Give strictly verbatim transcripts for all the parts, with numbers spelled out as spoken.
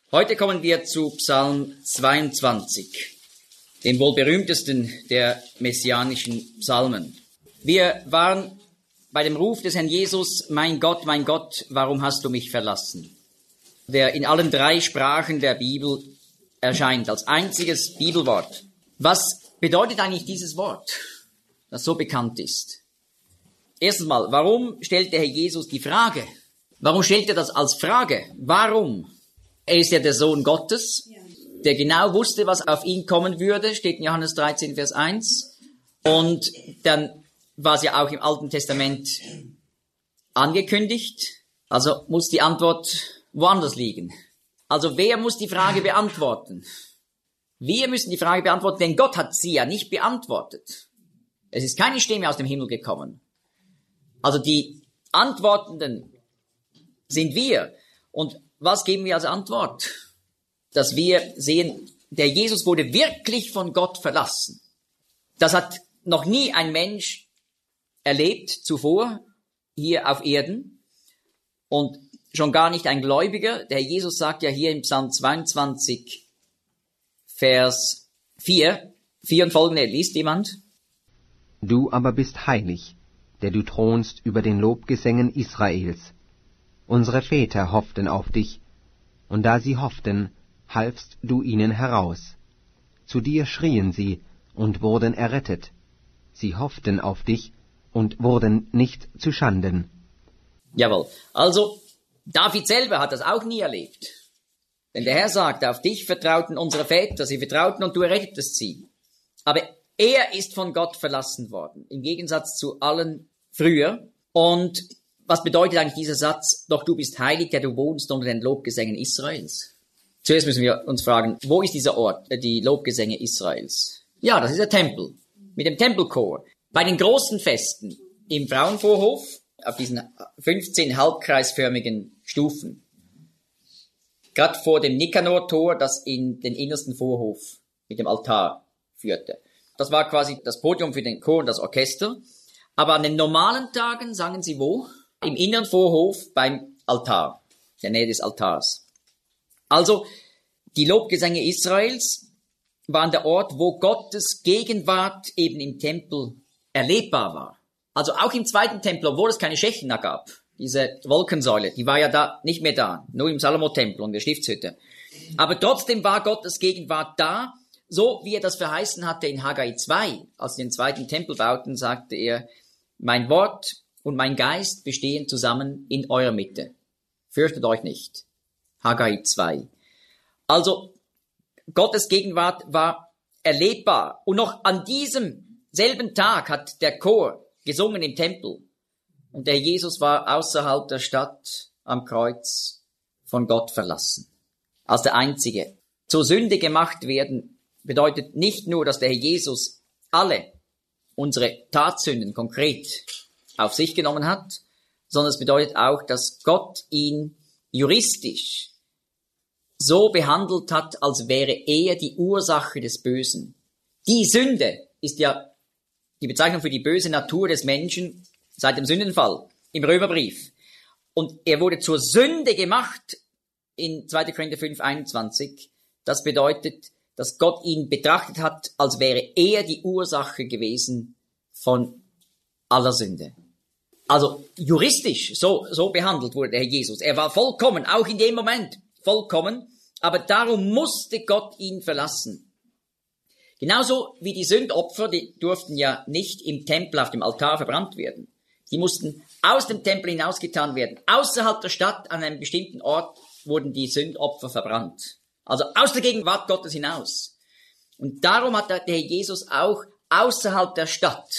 Heute kommen wir zu Psalm zweiundzwanzig, dem wohl berühmtesten der messianischen Psalmen. Wir waren bei dem Ruf des Herrn Jesus, mein Gott, mein Gott, warum hast du mich verlassen? Der in allen drei Sprachen der Bibel erscheint, als einziges Bibelwort. Was bedeutet eigentlich dieses Wort, das so bekannt ist? Erstens mal, warum stellt der Herr Jesus die Frage? Warum stellt er das als Frage? Warum? Er ist ja der Sohn Gottes, der genau wusste, was auf ihn kommen würde, steht in Johannes dreizehn, Vers eins. Und dann war es ja auch im Alten Testament angekündigt. Also muss die Antwort woanders liegen. Also wer muss die Frage beantworten? Wir müssen die Frage beantworten, denn Gott hat sie ja nicht beantwortet. Es ist keine Stimme aus dem Himmel gekommen. Also die Antwortenden sind wir. Und was geben wir als Antwort? Dass wir sehen, der Jesus wurde wirklich von Gott verlassen. Das hat noch nie ein Mensch erlebt zuvor hier auf Erden und schon gar nicht ein Gläubiger. Der Jesus sagt ja hier im Psalm zweiundzwanzig, Vers vier, vier und folgende, liest jemand? Du aber bist heilig, der du thronst über den Lobgesängen Israels. Unsere Väter hofften auf dich, und da sie hofften, halfst du ihnen heraus. Zu dir schrien sie und wurden errettet. Sie hofften auf dich und wurden nicht zu Schanden. Jawohl. Also, David selber hat das auch nie erlebt. Denn der Herr sagt, auf dich vertrauten unsere Väter, sie vertrauten und du errettetest sie. Aber er ist von Gott verlassen worden, im Gegensatz zu allen früher. Und was bedeutet eigentlich dieser Satz, doch du bist heilig, der du wohnst unter den Lobgesängen Israels? Zuerst müssen wir uns fragen, wo ist dieser Ort, die Lobgesänge Israels? Ja, das ist der Tempel, mit dem Tempelchor. Bei den großen Festen im Frauenvorhof, auf diesen fünfzehn halbkreisförmigen Stufen, gerade vor dem Nikanor-Tor, das in den innersten Vorhof mit dem Altar führte. Das war quasi das Podium für den Chor und das Orchester. Aber an den normalen Tagen sangen sie wo? Im inneren Vorhof beim Altar, in der Nähe des Altars. Also, die Lobgesänge Israels waren der Ort, wo Gottes Gegenwart eben im Tempel erlebbar war. Also auch im zweiten Tempel, obwohl es keine Schechina gab, diese Wolkensäule, die war ja da nicht mehr da, nur im Salomo-Tempel und der Stiftshütte. Aber trotzdem war Gottes Gegenwart da, so wie er das verheißen hatte in Haggai zwei. Als sie den zweiten Tempel bauten, sagte er, mein Wort und mein Geist bestehen zusammen in eurer Mitte. Fürchtet euch nicht. Haggai zwei. Also, Gottes Gegenwart war erlebbar. Und noch an diesem selben Tag hat der Chor gesungen im Tempel. Und der Jesus war außerhalb der Stadt am Kreuz von Gott verlassen. Als der Einzige. Zur Sünde gemacht werden bedeutet nicht nur, dass der Herr Jesus alle unsere Tatsünden konkret auf sich genommen hat, sondern es bedeutet auch, dass Gott ihn juristisch so behandelt hat, als wäre er die Ursache des Bösen. Die Sünde ist ja die Bezeichnung für die böse Natur des Menschen seit dem Sündenfall im Römerbrief. Und er wurde zur Sünde gemacht in zweiter Korinther fünf, einundzwanzig. Das bedeutet, dass Gott ihn betrachtet hat, als wäre er die Ursache gewesen von aller Sünde. Also juristisch so, so behandelt wurde der Herr Jesus. Er war vollkommen, auch in dem Moment vollkommen, aber darum musste Gott ihn verlassen. Genauso wie die Sündopfer, die durften ja nicht im Tempel auf dem Altar verbrannt werden. Die mussten aus dem Tempel hinausgetan werden. Außerhalb der Stadt, an einem bestimmten Ort, wurden die Sündopfer verbrannt. Also aus der Gegenwart Gottes hinaus. Und darum hat der Herr Jesus auch außerhalb der Stadt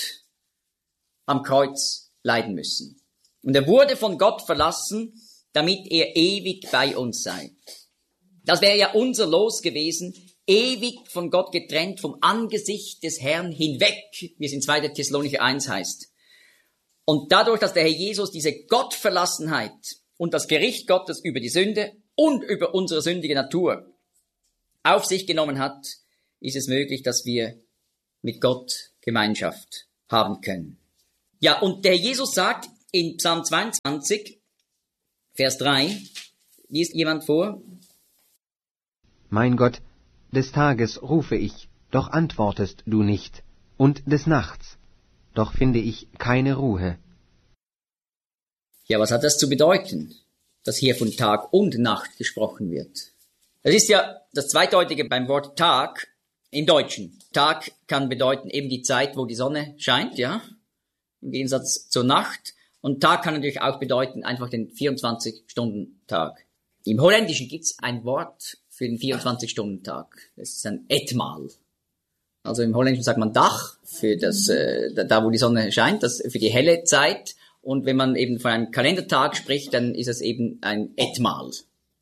am Kreuz leiden müssen. Und er wurde von Gott verlassen, damit er ewig bei uns sei. Das wäre ja unser Los gewesen, ewig von Gott getrennt, vom Angesicht des Herrn hinweg, wie es in zweiter Thessalonicher eins heißt. Und dadurch, dass der Herr Jesus diese Gottverlassenheit und das Gericht Gottes über die Sünde und über unsere sündige Natur auf sich genommen hat, ist es möglich, dass wir mit Gott Gemeinschaft haben können. Ja, und der Jesus sagt in Psalm zweiundzwanzig, Vers drei, liest jemand vor? Mein Gott, des Tages rufe ich, doch antwortest du nicht, und des Nachts, doch finde ich keine Ruhe. Ja, was hat das zu bedeuten, dass hier von Tag und Nacht gesprochen wird? Das ist ja das Zweideutige beim Wort Tag im Deutschen. Tag kann bedeuten eben die Zeit, wo die Sonne scheint, ja, im Gegensatz zur Nacht. Und Tag kann natürlich auch bedeuten einfach den vierundzwanzig-Stunden-Tag. Im Holländischen gibt's ein Wort für den vierundzwanzig-Stunden-Tag. Das ist ein Etmaal. Also im Holländischen sagt man Dach für das, äh, da wo die Sonne scheint, das für die helle Zeit. Und wenn man eben von einem Kalendertag spricht, dann ist es eben ein Etmaal.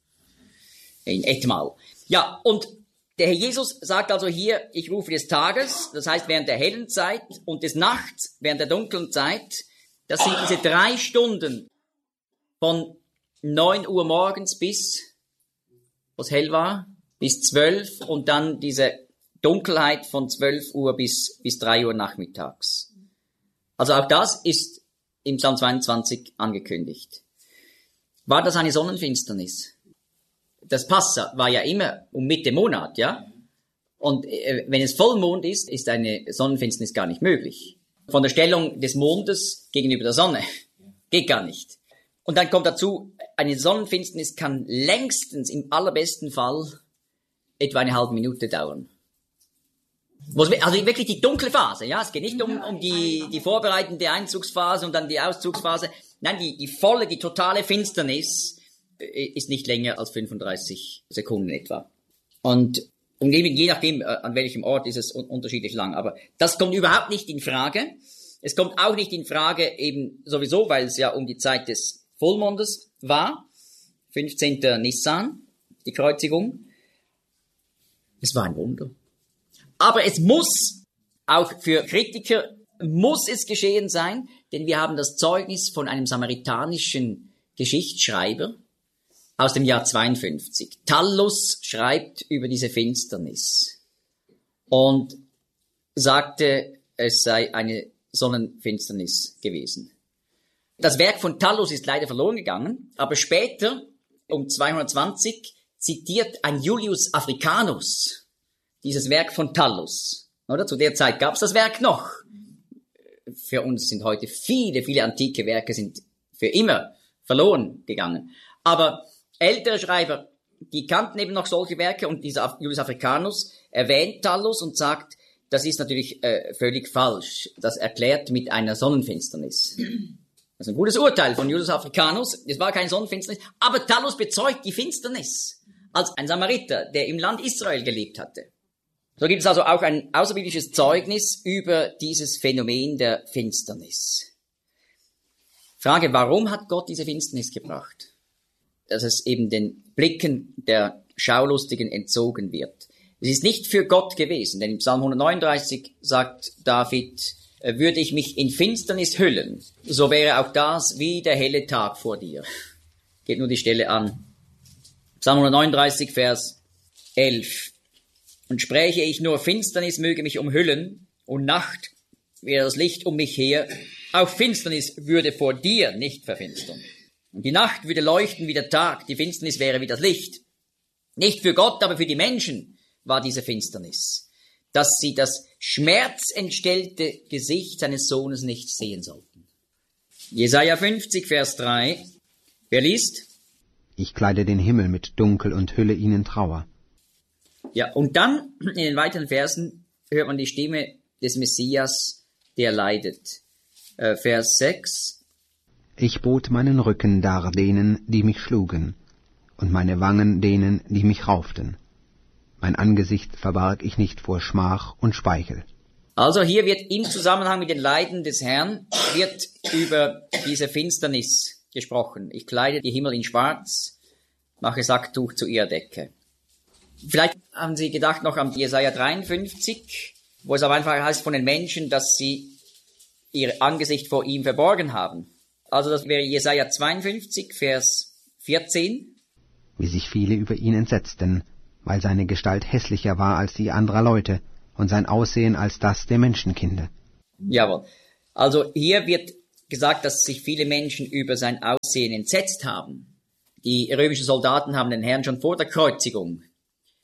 Ein Etmaal. Ja, und der Herr Jesus sagt also hier, ich rufe des Tages, das heißt während der hellen Zeit, und des Nachts, während der dunklen Zeit. Das sind diese drei Stunden von neun Uhr morgens bis, was hell war, bis zwölf, und dann diese Dunkelheit von zwölf Uhr bis, bis drei Uhr nachmittags. Also auch das ist im Psalm zweiundzwanzig angekündigt. War das eine Sonnenfinsternis? Das Passa war ja immer um Mitte Monat, ja? Und äh, wenn es Vollmond ist, ist eine Sonnenfinsternis gar nicht möglich. Von der Stellung des Mondes gegenüber der Sonne. Geht gar nicht. Und dann kommt dazu, eine Sonnenfinsternis kann längstens im allerbesten Fall etwa eine halbe Minute dauern. Also wirklich die dunkle Phase, ja. Es geht nicht um, um die, die vorbereitende Einzugsphase und dann die Auszugsphase. Nein, die, die volle, die totale Finsternis ist nicht länger als fünfunddreißig Sekunden etwa. Und, und je nachdem, an welchem Ort ist es unterschiedlich lang. Aber das kommt überhaupt nicht in Frage. Es kommt auch nicht in Frage eben sowieso, weil es ja um die Zeit des Vollmondes war. fünfzehnten Nissan, die Kreuzigung. Es war ein Wunder. Aber es muss, auch für Kritiker, muss es geschehen sein, denn wir haben das Zeugnis von einem samaritanischen Geschichtsschreiber aus dem Jahr zweiundfünfzig. Thallus schreibt über diese Finsternis und sagte, es sei eine Sonnenfinsternis gewesen. Das Werk von Thallus ist leider verloren gegangen, aber später, um zweihundertzwanzig, zitiert ein Julius Africanus dieses Werk von Thallus. Oder? Zu der Zeit gab es das Werk noch. Für uns sind heute viele, viele antike Werke sind für immer verloren gegangen. Aber ältere Schreiber, die kannten eben noch solche Werke, und dieser Julius Africanus erwähnt Thallus und sagt, das ist natürlich äh, völlig falsch. Das erklärt mit einer Sonnenfinsternis. Das ist ein gutes Urteil von Julius Africanus. Es war keine Sonnenfinsternis, aber Thallus bezeugt die Finsternis als ein Samariter, der im Land Israel gelebt hatte. So gibt es also auch ein außerbiblisches Zeugnis über dieses Phänomen der Finsternis. Frage, warum hat Gott diese Finsternis gebracht? Dass es eben den Blicken der Schaulustigen entzogen wird. Es ist nicht für Gott gewesen, denn im Psalm hundertneununddreißig sagt David, würde ich mich in Finsternis hüllen, so wäre auch das wie der helle Tag vor dir. Geht nur die Stelle an. Psalm hundertneununddreißig, Vers elf. Und spräche ich nur, Finsternis möge mich umhüllen, und Nacht wäre das Licht um mich her, auch Finsternis würde vor dir nicht verfinstern. Und die Nacht würde leuchten wie der Tag, die Finsternis wäre wie das Licht. Nicht für Gott, aber für die Menschen war diese Finsternis, dass sie das schmerzentstellte Gesicht seines Sohnes nicht sehen sollten. Jesaja fünfzig, Vers drei. Wer liest? Ich kleide den Himmel mit Dunkel und hülle ihn in Trauer. Ja, und dann in den weiteren Versen hört man die Stimme des Messias, der leidet. Äh, Vers sechs. Ich bot meinen Rücken dar denen, die mich schlugen, und meine Wangen denen, die mich rauften. Mein Angesicht verbarg ich nicht vor Schmach und Speichel. Also hier wird im Zusammenhang mit den Leiden des Herrn, wird über diese Finsternis gesprochen. Ich kleide die Himmel in Schwarz, mache Sacktuch zu ihrer Decke. Vielleicht haben Sie gedacht noch an Jesaja dreiundfünfzig, wo es aber einfach heißt von den Menschen, dass sie ihr Angesicht vor ihm verborgen haben. Also das wäre Jesaja zweiundfünfzig, Vers vierzehn. Wie sich viele über ihn entsetzten, weil seine Gestalt hässlicher war als die anderer Leute und sein Aussehen als das der Menschenkinder. Jawohl. Also hier wird gesagt, dass sich viele Menschen über sein Aussehen entsetzt haben. Die römischen Soldaten haben den Herrn schon vor der Kreuzigung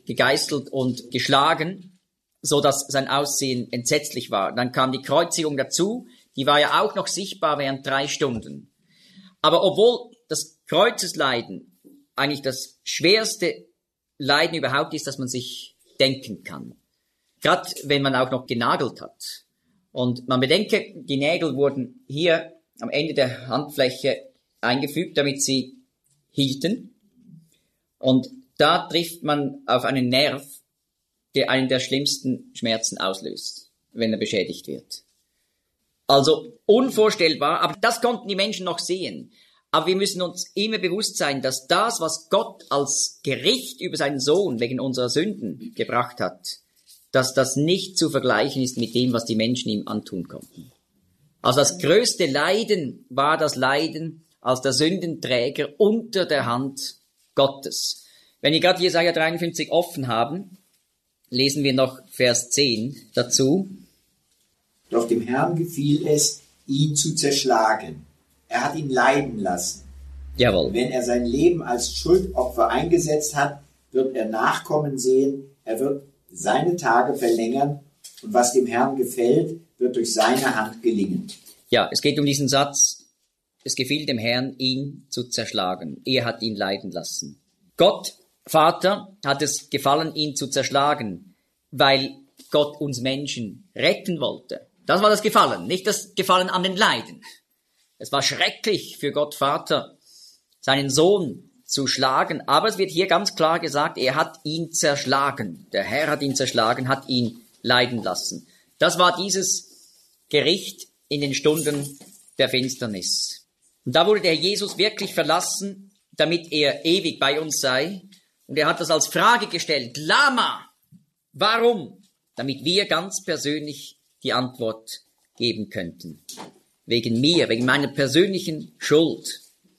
gegeißelt und geschlagen, so dass sein Aussehen entsetzlich war. Dann kam die Kreuzigung dazu, die war ja auch noch sichtbar während drei Stunden. Aber obwohl das Kreuzesleiden eigentlich das schwerste Leiden überhaupt ist, das man sich denken kann, gerade wenn man auch noch genagelt hat. Und man bedenke, die Nägel wurden hier am Ende der Handfläche eingefügt, damit sie hielten. Und da trifft man auf einen Nerv, der einen der schlimmsten Schmerzen auslöst, wenn er beschädigt wird. Also unvorstellbar, aber das konnten die Menschen noch sehen. Aber wir müssen uns immer bewusst sein, dass das, was Gott als Gericht über seinen Sohn wegen unserer Sünden gebracht hat, dass das nicht zu vergleichen ist mit dem, was die Menschen ihm antun konnten. Also das größte Leiden war das Leiden als der Sündenträger unter der Hand Gottes. Wenn wir gerade Jesaja dreiundfünfzig offen haben, lesen wir noch Vers zehn dazu. Doch dem Herrn gefiel es, ihn zu zerschlagen. Er hat ihn leiden lassen. Jawohl. Wenn er sein Leben als Schuldopfer eingesetzt hat, wird er Nachkommen sehen. Er wird seine Tage verlängern und was dem Herrn gefällt, wird durch seine Hand gelingen. Ja, es geht um diesen Satz, es gefiel dem Herrn, ihn zu zerschlagen. Er hat ihn leiden lassen. Gott, Vater, hat es gefallen, ihn zu zerschlagen, weil Gott uns Menschen retten wollte. Das war das Gefallen, nicht das Gefallen an den Leiden. Es war schrecklich für Gott, Vater, seinen Sohn zu schlagen, aber es wird hier ganz klar gesagt, er hat ihn zerschlagen. Der Herr hat ihn zerschlagen, hat ihn leiden lassen. Das war dieses Gericht in den Stunden der Finsternis. Und da wurde der Jesus wirklich verlassen, damit er ewig bei uns sei. Und er hat das als Frage gestellt, Lama, warum? Damit wir ganz persönlich die Antwort geben könnten. Wegen mir, wegen meiner persönlichen Schuld.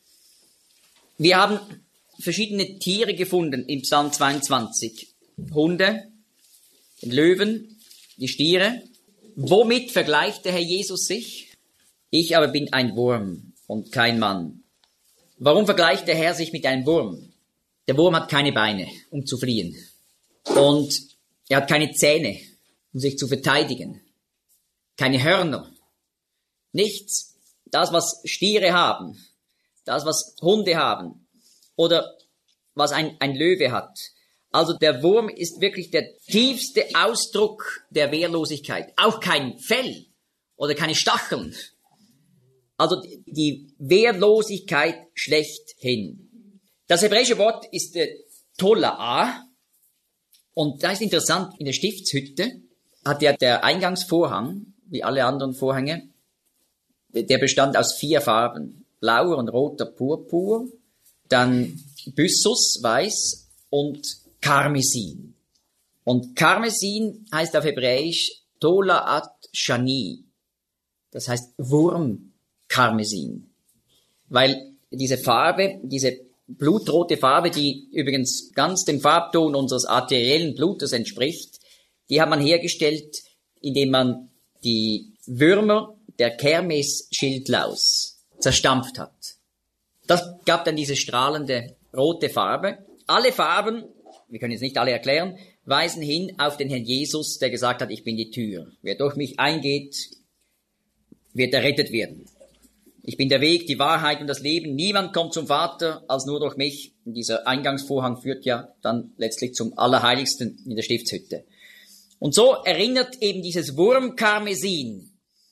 Wir haben verschiedene Tiere gefunden im Psalm zweiundzwanzig. Hunde, den Löwen, die Stiere. Womit vergleicht der Herr Jesus sich? Ich aber bin ein Wurm und kein Mann. Warum vergleicht der Herr sich mit einem Wurm? Der Wurm hat keine Beine, um zu fliehen. Und er hat keine Zähne, um sich zu verteidigen. Keine Hörner. Nichts. Das, was Stiere haben. Das, was Hunde haben oder was ein, ein Löwe hat. Also der Wurm ist wirklich der tiefste Ausdruck der Wehrlosigkeit. Auch kein Fell oder keine Stacheln. Also die Wehrlosigkeit schlechthin. Das hebräische Wort ist äh, Tola'a. Und da ist interessant, in der Stiftshütte hat ja der Eingangsvorhang, wie alle anderen Vorhänge, der bestand aus vier Farben. Blauer und roter Purpur, dann Byssus, weiß und Karmesin. Und Karmesin heißt auf Hebräisch Tola'at Shani. Das heißt Wurmkarmesin. Weil diese Farbe, diese blutrote Farbe, die übrigens ganz dem Farbton unseres arteriellen Blutes entspricht, die hat man hergestellt, indem man die Würmer der Kermes-Schildlaus zerstampft hat. Das gab dann diese strahlende rote Farbe. Alle Farben, wir können jetzt nicht alle erklären, weisen hin auf den Herrn Jesus, der gesagt hat, ich bin die Tür. Wer durch mich eingeht, wird errettet werden. Ich bin der Weg, die Wahrheit und das Leben. Niemand kommt zum Vater als nur durch mich. Und dieser Eingangsvorhang führt ja dann letztlich zum Allerheiligsten in der Stiftshütte. Und so erinnert eben dieses Wurmkarmesin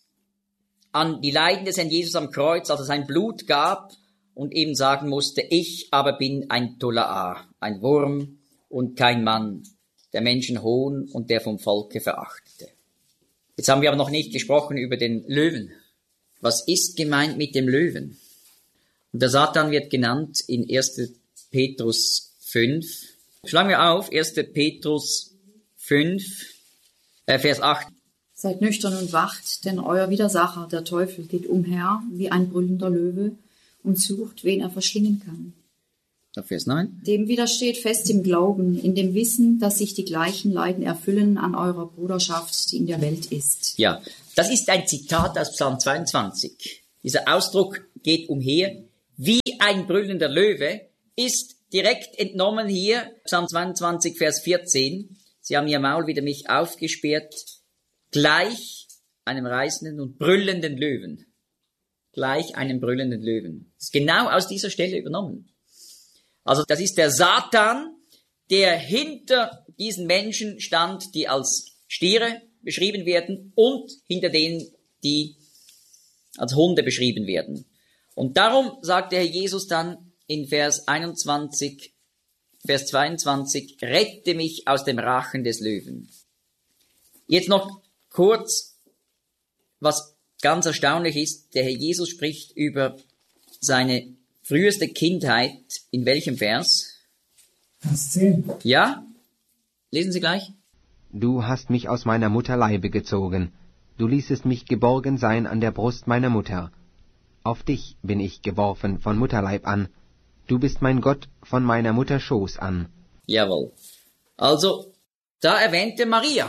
an die Leiden des Herrn Jesus am Kreuz, als er sein Blut gab und eben sagen musste, ich aber bin ein Tola'a, ein Wurm und kein Mann, der Menschen hohn und der vom Volke verachtete. Jetzt haben wir aber noch nicht gesprochen über den Löwen. Was ist gemeint mit dem Löwen? Und der Satan wird genannt in erster Petrus fünf. Schlagen wir auf, erster Petrus fünf, äh, Vers acht. Seid nüchtern und wacht, denn euer Widersacher, der Teufel, geht umher wie ein brüllender Löwe und sucht, wen er verschlingen kann. Vers neun. Dem widersteht fest im Glauben, in dem Wissen, dass sich die gleichen Leiden erfüllen an eurer Bruderschaft, die in der Welt ist. Ja, das ist ein Zitat aus Psalm zweiundzwanzig. Dieser Ausdruck geht umher, wie ein brüllender Löwe ist direkt entnommen hier, Psalm zweiundzwanzig, Vers vierzehn. Sie haben ihr Maul wieder mich aufgesperrt, gleich einem reißenden und brüllenden Löwen. Gleich einem brüllenden Löwen. Das ist genau aus dieser Stelle übernommen. Also das ist der Satan, der hinter diesen Menschen stand, die als Stiere beschrieben werden und hinter denen, die als Hunde beschrieben werden. Und darum sagt der Herr Jesus dann in Vers einundzwanzig, Vers zweiundzwanzig, rette mich aus dem Rachen des Löwen. Jetzt noch kurz, was ganz erstaunlich ist, der Herr Jesus spricht über seine früheste Kindheit. In welchem Vers? Vers zehn. Ja? Lesen Sie gleich. Du hast mich aus meiner Mutter Leibe gezogen. Du ließest mich geborgen sein an der Brust meiner Mutter. Auf dich bin ich geworfen von Mutterleib an. Du bist mein Gott von meiner Mutter Schoß an. Jawohl. Also, da erwähnte Maria,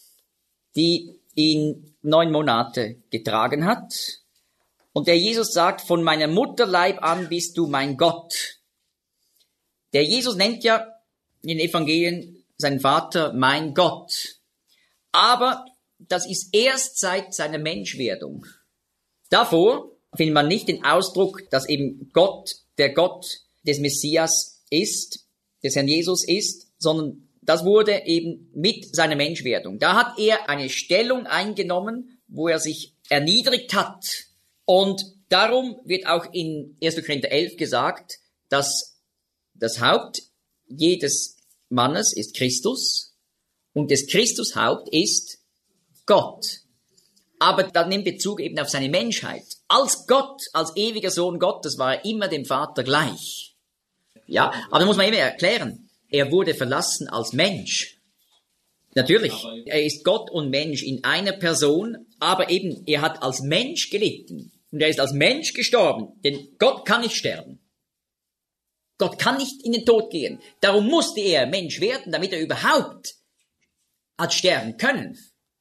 die ihn neun Monate getragen hat. Und der Jesus sagt, von meiner Mutterleib an bist du mein Gott. Der Jesus nennt ja in den Evangelien seinen Vater mein Gott. Aber das ist erst seit seiner Menschwerdung. Davor findet man nicht den Ausdruck, dass eben Gott der Gott des Messias ist, des Herrn Jesus ist, sondern das wurde eben mit seiner Menschwerdung. Da hat er eine Stellung eingenommen, wo er sich erniedrigt hat. Und darum wird auch in erster Korinther elf gesagt, dass das Haupt jedes Mannes ist Christus und des Christus Haupt ist Gott. Aber das nimmt Bezug eben auf seine Menschheit. Als Gott, als ewiger Sohn Gottes war er immer dem Vater gleich. Ja, aber da muss man immer erklären, er wurde verlassen als Mensch. Natürlich, er ist Gott und Mensch in einer Person, aber eben, er hat als Mensch gelitten. Und er ist als Mensch gestorben, denn Gott kann nicht sterben. Gott kann nicht in den Tod gehen. Darum musste er Mensch werden, damit er überhaupt hat sterben können.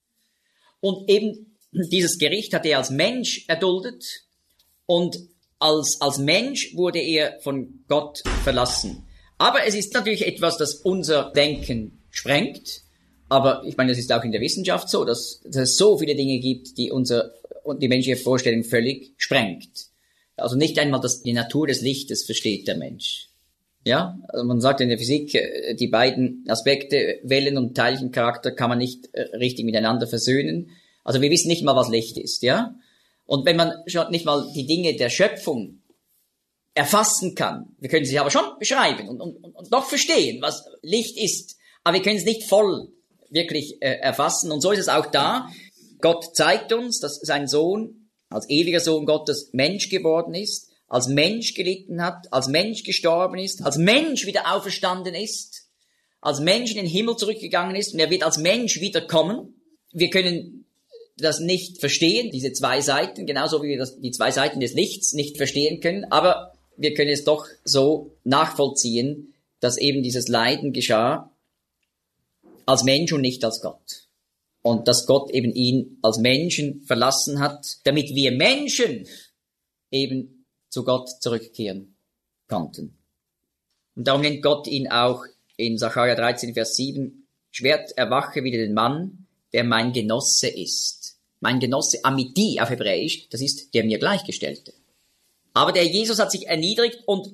Und eben dieses Gericht hat er als Mensch erduldet und als, als Mensch wurde er von Gott verlassen. Aber es ist natürlich etwas, das unser Denken sprengt. Aber ich meine, das ist auch in der Wissenschaft so, dass, dass es so viele Dinge gibt, die unser und die menschliche Vorstellung völlig sprengt. Also nicht einmal das, die Natur des Lichtes versteht der Mensch. Ja, also man sagt in der Physik, die beiden Aspekte, Wellen- und Teilchencharakter, kann man nicht richtig miteinander versöhnen. Also wir wissen nicht mal, was Licht ist, ja. Und wenn man schon nicht mal die Dinge der Schöpfung erfassen kann, wir können sie aber schon beschreiben und, und, und doch verstehen, was Licht ist, aber wir können es nicht voll wirklich äh, erfassen. Und so ist es auch da. Gott zeigt uns, dass sein Sohn als ewiger Sohn Gottes Mensch geworden ist, als Mensch gelitten hat, als Mensch gestorben ist, als Mensch wieder auferstanden ist, als Mensch in den Himmel zurückgegangen ist und er wird als Mensch wiederkommen. Wir können das nicht verstehen, diese zwei Seiten, genauso wie wir das, die zwei Seiten des Lichts nicht verstehen können, aber wir können es doch so nachvollziehen, dass eben dieses Leiden geschah als Mensch und nicht als Gott. Und dass Gott eben ihn als Menschen verlassen hat, damit wir Menschen eben zu Gott zurückkehren konnten. Und darum nennt Gott ihn auch in Sacharja dreizehn, Vers sieben, Schwert erwache wieder den Mann, der mein Genosse ist. Mein Genosse, Amiti auf Hebräisch, das ist der mir Gleichgestellte. Aber der Jesus hat sich erniedrigt und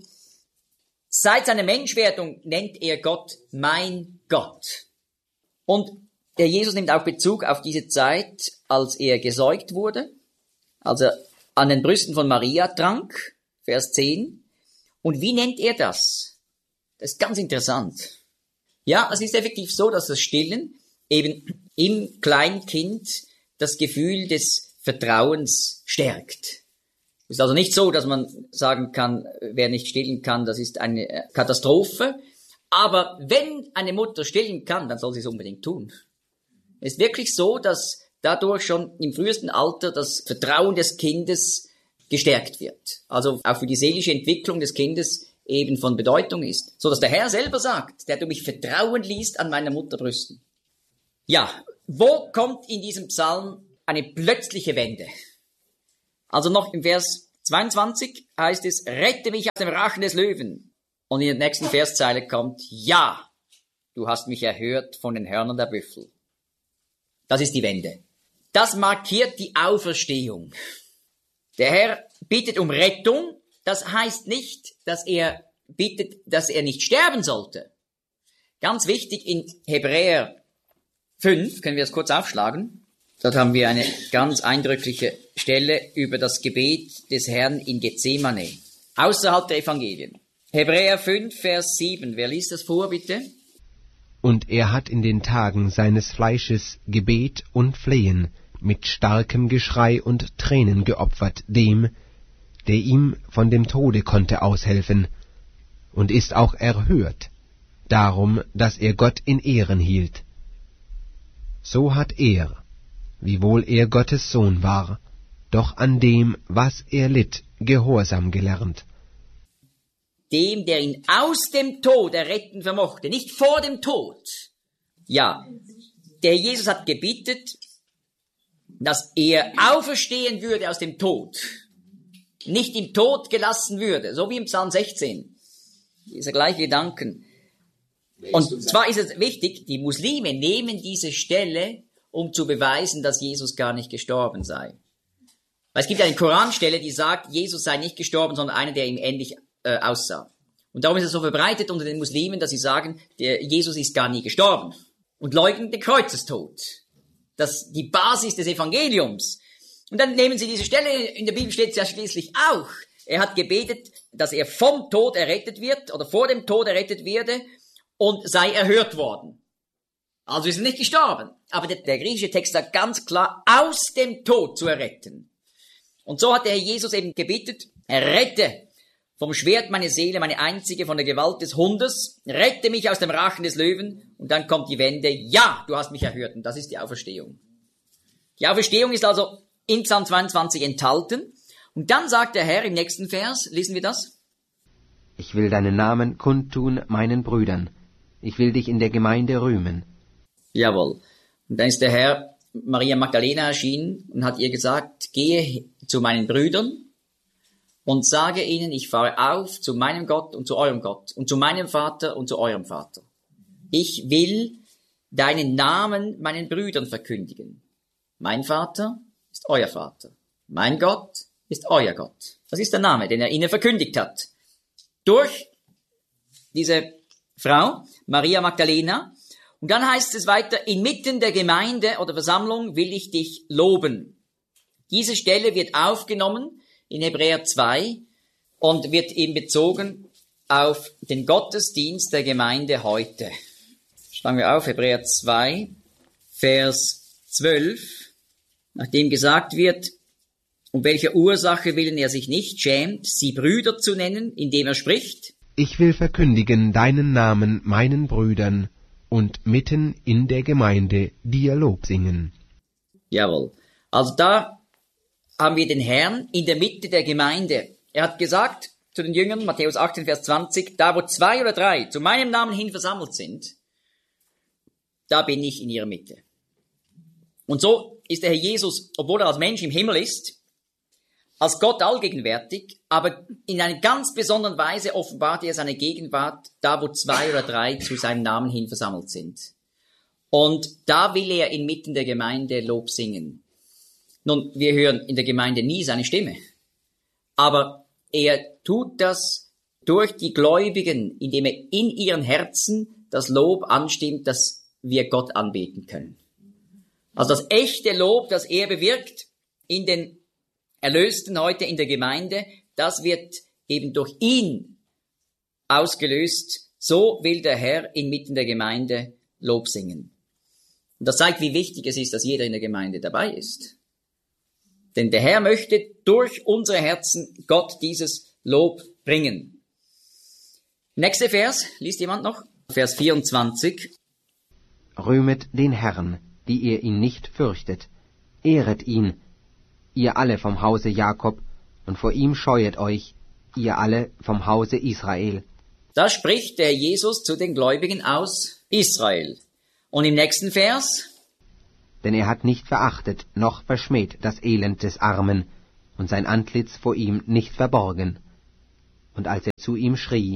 seit seiner Menschwerdung nennt er Gott mein Gott. Und der Jesus nimmt auch Bezug auf diese Zeit, als er gesäugt wurde, als er an den Brüsten von Maria trank, Vers zehn. Und wie nennt er das? Das ist ganz interessant. Ja, es ist effektiv so, dass das Stillen eben im Kleinkind das Gefühl des Vertrauens stärkt. Es ist also nicht so, dass man sagen kann, wer nicht stillen kann, das ist eine Katastrophe. Aber wenn eine Mutter stillen kann, dann soll sie es unbedingt tun. Es ist wirklich so, dass dadurch schon im frühesten Alter das Vertrauen des Kindes gestärkt wird. Also auch für die seelische Entwicklung des Kindes eben von Bedeutung ist. So dass der Herr selber sagt, der du mich vertrauen ließt an meiner Mutterbrüsten. Ja, wo kommt in diesem Psalm eine plötzliche Wende? Also noch im Vers zweiundzwanzig heißt es, rette mich aus dem Rachen des Löwen. Und in der nächsten Verszeile kommt, ja, du hast mich erhört von den Hörnern der Büffel. Das ist die Wende. Das markiert die Auferstehung. Der Herr bittet um Rettung. Das heißt nicht, dass er bittet, dass er nicht sterben sollte. Ganz wichtig in Hebräer fünf, können wir das kurz aufschlagen. Dort haben wir eine ganz eindrückliche Stelle über das Gebet des Herrn in Gethsemane, außerhalb der Evangelien. Hebräer fünf, Vers sieben. Wer liest das vor, bitte? Und er hat in den Tagen seines Fleisches Gebet und Flehen mit starkem Geschrei und Tränen geopfert dem, der ihm von dem Tode konnte aushelfen, und ist auch erhört, darum, dass er Gott in Ehren hielt. So hat er, wiewohl er Gottes Sohn war, doch an dem, was er litt, Gehorsam gelernt. Dem, der ihn aus dem Tod erretten vermochte, nicht vor dem Tod. Ja, der Jesus hat gebietet, dass er auferstehen würde aus dem Tod, nicht im Tod gelassen würde, so wie im Psalm sechzehn. Dieser gleiche Gedanken. Und zwar ist es wichtig, die Muslime nehmen diese Stelle, um zu beweisen, dass Jesus gar nicht gestorben sei. Weil es gibt eine Koranstelle, die sagt, Jesus sei nicht gestorben, sondern einer, der ihm ähnlich äh, aussah. Und darum ist es so verbreitet unter den Muslimen, dass sie sagen, der Jesus ist gar nie gestorben und leugnen den Kreuzestod. Das ist die Basis des Evangeliums. Und dann nehmen sie diese Stelle, in der Bibel steht es ja schließlich auch. Er hat gebetet, dass er vom Tod errettet wird oder vor dem Tod errettet werde und sei erhört worden. Also ist er nicht gestorben. Aber der, der griechische Text sagt ganz klar, aus dem Tod zu erretten. Und so hat der Herr Jesus eben gebetet, errette vom Schwert meine Seele, meine einzige, von der Gewalt des Hundes, rette mich aus dem Rachen des Löwen. Und dann kommt die Wende, ja, du hast mich erhört. Und das ist die Auferstehung. Die Auferstehung ist also in Psalm zweiundzwanzig enthalten. Und dann sagt der Herr im nächsten Vers, lesen wir das? Ich will deinen Namen kundtun meinen Brüdern. Ich will dich in der Gemeinde rühmen. Jawohl. Und dann ist der Herr Maria Magdalena erschienen und hat ihr gesagt, gehe zu meinen Brüdern und sage ihnen, ich fahre auf zu meinem Gott und zu eurem Gott und zu meinem Vater und zu eurem Vater. Ich will deinen Namen meinen Brüdern verkündigen. Mein Vater ist euer Vater. Mein Gott ist euer Gott. Das ist der Name, den er ihnen verkündigt hat. Durch diese Frau, Maria Magdalena. Und dann heißt es weiter, inmitten der Gemeinde oder Versammlung will ich dich loben. Diese Stelle wird aufgenommen in Hebräer zwei und wird eben bezogen auf den Gottesdienst der Gemeinde heute. Schlagen wir auf, Hebräer zwei, Vers zwölf. Nachdem gesagt wird, um welcher Ursache willen er sich nicht schämt, sie Brüder zu nennen, indem er spricht. Ich will verkündigen deinen Namen meinen Brüdern und mitten in der Gemeinde dir Lob singen. Jawohl. Also da haben wir den Herrn in der Mitte der Gemeinde. Er hat gesagt zu den Jüngern, Matthäus achtzehn, Vers zwanzig, da wo zwei oder drei zu meinem Namen hin versammelt sind, da bin ich in ihrer Mitte. Und so ist der Herr Jesus, obwohl er als Mensch im Himmel ist, als Gott allgegenwärtig, aber in einer ganz besonderen Weise offenbart er seine Gegenwart, da wo zwei oder drei zu seinem Namen hin versammelt sind. Und da will er inmitten der Gemeinde Lob singen. Nun, wir hören in der Gemeinde nie seine Stimme, aber er tut das durch die Gläubigen, indem er in ihren Herzen das Lob anstimmt, dass wir Gott anbeten können. Also das echte Lob, das er bewirkt in den Erlösten heute in der Gemeinde, das wird eben durch ihn ausgelöst. So will der Herr inmitten der Gemeinde Lob singen. Und das zeigt, wie wichtig es ist, dass jeder in der Gemeinde dabei ist. Denn der Herr möchte durch unsere Herzen Gott dieses Lob bringen. Nächster Vers, liest jemand noch? Vers vierundzwanzig. Rühmet den Herrn, die ihr ihn nicht fürchtet. Ehret ihn, ihr alle vom Hause Jakob, und vor ihm scheuet euch, ihr alle vom Hause Israel. Da spricht der Jesus zu den Gläubigen aus Israel. Und im nächsten Vers? Denn er hat nicht verachtet, noch verschmäht das Elend des Armen, und sein Antlitz vor ihm nicht verborgen. Und als er zu ihm schrie,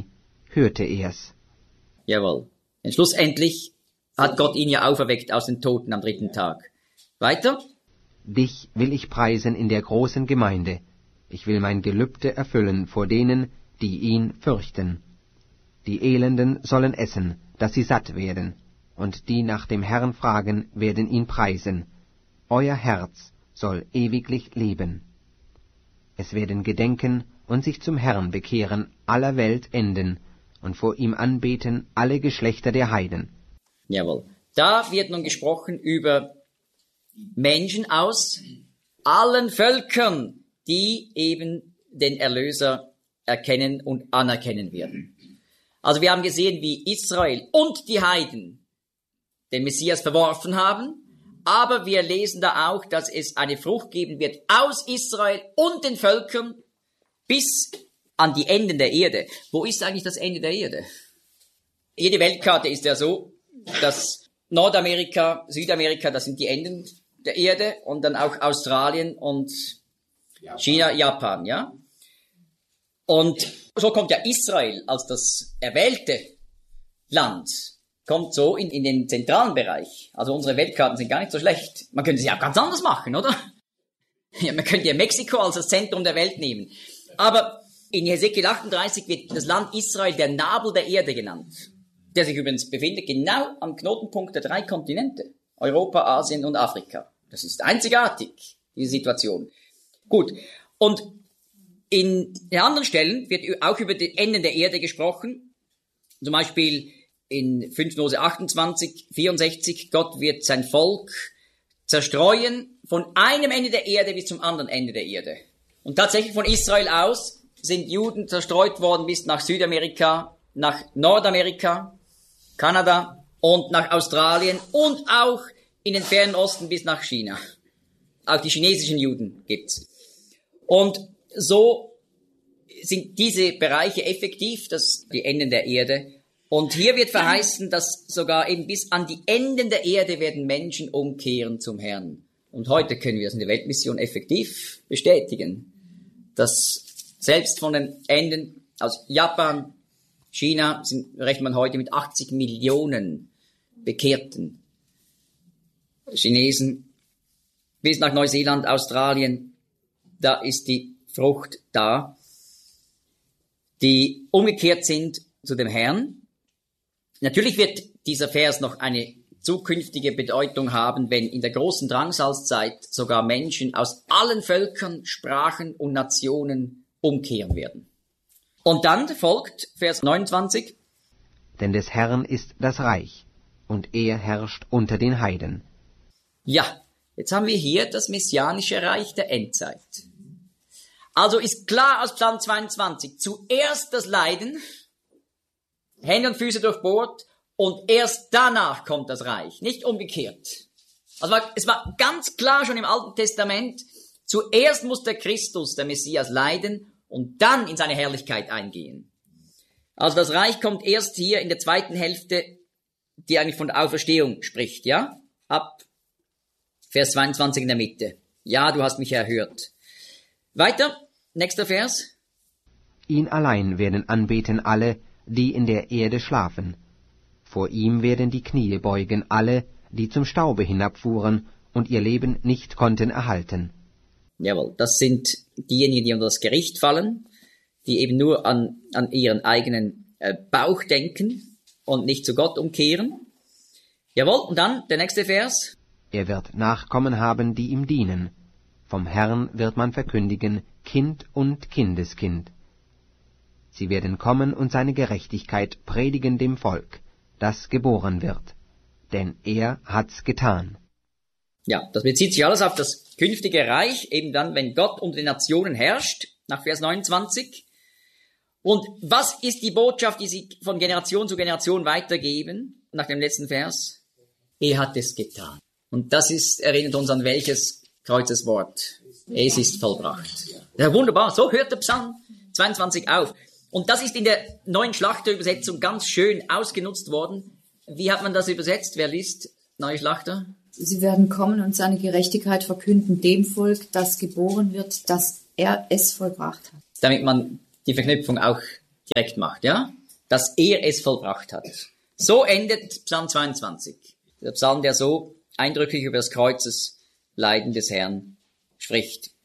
hörte er's. Jawohl. Denn schlussendlich hat Gott ihn ja auferweckt aus den Toten am dritten Tag. Weiter? Dich will ich preisen in der großen Gemeinde. Ich will mein Gelübde erfüllen vor denen, die ihn fürchten. Die Elenden sollen essen, dass sie satt werden, und die nach dem Herrn fragen, werden ihn preisen. Euer Herz soll ewiglich leben. Es werden gedenken und sich zum Herrn bekehren aller Welt enden und vor ihm anbeten alle Geschlechter der Heiden. Jawohl. Da wird nun gesprochen über Menschen aus allen Völkern, die eben den Erlöser erkennen und anerkennen werden. Also wir haben gesehen, wie Israel und die Heiden den Messias verworfen haben, aber wir lesen da auch, dass es eine Frucht geben wird aus Israel und den Völkern bis an die Enden der Erde. Wo ist eigentlich das Ende der Erde? Jede Weltkarte ist ja so, dass Nordamerika, Südamerika, das sind die Enden der Erde, und dann auch Australien und China, Japan, ja? Und so kommt ja Israel als das erwählte Land, kommt so in, in den zentralen Bereich. Also unsere Weltkarten sind gar nicht so schlecht. Man könnte sie auch ganz anders machen, oder? Ja, man könnte ja Mexiko als das Zentrum der Welt nehmen. Aber in Hesekiel achtunddreißig wird das Land Israel der Nabel der Erde genannt, der sich übrigens befindet genau am Knotenpunkt der drei Kontinente, Europa, Asien und Afrika. Das ist einzigartig, diese Situation. Gut, und in den anderen Stellen wird auch über die Enden der Erde gesprochen, zum Beispiel in fünfter Mose achtundzwanzig, vierundsechzig, Gott wird sein Volk zerstreuen von einem Ende der Erde bis zum anderen Ende der Erde. Und tatsächlich von Israel aus sind Juden zerstreut worden bis nach Südamerika, nach Nordamerika, Kanada und nach Australien und auch in den fernen Osten bis nach China. Auch die chinesischen Juden gibt's. Und so sind diese Bereiche effektiv, das die Enden der Erde. Und hier wird verheißen, dass sogar eben bis an die Enden der Erde werden Menschen umkehren zum Herrn. Und heute können wir es in der Weltmission effektiv bestätigen, dass selbst von den Enden aus Japan, China, sind, rechnet man heute mit achtzig Millionen Bekehrten Chinesen, bis nach Neuseeland, Australien, da ist die Frucht da, die umgekehrt sind zu dem Herrn. Natürlich wird dieser Vers noch eine zukünftige Bedeutung haben, wenn in der großen Drangsalzzeit sogar Menschen aus allen Völkern, Sprachen und Nationen umkehren werden. Und dann folgt Vers neunundzwanzig. Denn des Herrn ist das Reich, und er herrscht unter den Heiden. Ja, jetzt haben wir hier das messianische Reich der Endzeit. Also ist klar aus Psalm zweiundzwanzig, zuerst das Leiden, Hände und Füße durchbohrt, und erst danach kommt das Reich, nicht umgekehrt. Also es war ganz klar schon im Alten Testament, zuerst muss der Christus, der Messias, leiden und dann in seine Herrlichkeit eingehen. Also das Reich kommt erst hier in der zweiten Hälfte, die eigentlich von der Auferstehung spricht, ja? Ab Vers zweiundzwanzig in der Mitte. Ja, du hast mich erhört. Weiter, nächster Vers. Ihn allein werden anbeten alle, die in der Erde schlafen. Vor ihm werden die Knie beugen alle, die zum Staube hinabfuhren und ihr Leben nicht konnten erhalten. Jawohl, das sind diejenigen, die unter das Gericht fallen, die eben nur an, an ihren eigenen äh, Bauch denken und nicht zu Gott umkehren. Jawohl, und dann der nächste Vers. Er wird Nachkommen haben, die ihm dienen. Vom Herrn wird man verkündigen, Kind und Kindeskind. Sie werden kommen und seine Gerechtigkeit predigen dem Volk, das geboren wird. Denn er hat's getan. Ja, das bezieht sich alles auf das künftige Reich, eben dann, wenn Gott unter den Nationen herrscht, nach Vers neunundzwanzig. Und was ist die Botschaft, die sie von Generation zu Generation weitergeben, nach dem letzten Vers? Er hat es getan. Und das ist, erinnert uns an welches Kreuzeswort? Es ist vollbracht. Ja, wunderbar, so hört der Psalm zweiundzwanzig auf. Und das ist in der neuen Schlachterübersetzung ganz schön ausgenutzt worden. Wie hat man das übersetzt? Wer liest Neue Schlachter? Sie werden kommen und seine Gerechtigkeit verkünden dem Volk, das geboren wird, dass er es vollbracht hat. Damit man die Verknüpfung auch direkt macht, ja? dass er es vollbracht hat. So endet Psalm zweiundzwanzig. Der Psalm, der so eindrücklich über das Kreuzesleiden des Herrn spricht.